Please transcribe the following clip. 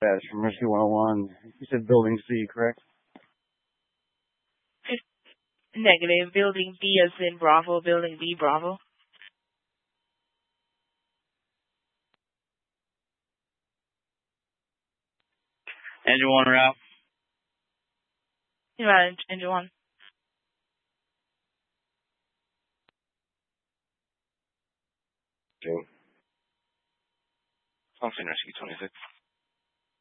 That's from Rescue 101. You said Building C, correct? Negative. Building B as in Bravo. Building B, Bravo. Engine 1 route. Engine 1. Two. Austin Rescue 26.